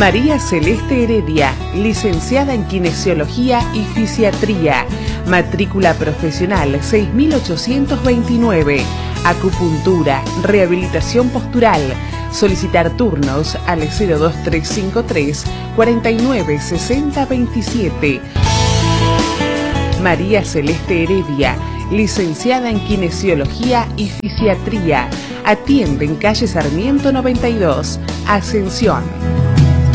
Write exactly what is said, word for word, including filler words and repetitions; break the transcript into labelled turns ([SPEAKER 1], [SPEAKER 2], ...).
[SPEAKER 1] María Celeste Heredia, licenciada en Kinesiología y Fisiatría, matrícula profesional seis mil ochocientos veintinueve, acupuntura, rehabilitación postural. Solicitar turnos al cero dos tres cinco tres, cuarenta y nueve, sesenta, veintisiete. María Celeste Heredia, licenciada en Kinesiología y Fisiatría. Atiende en calle Sarmiento noventa y dos, Ascensión.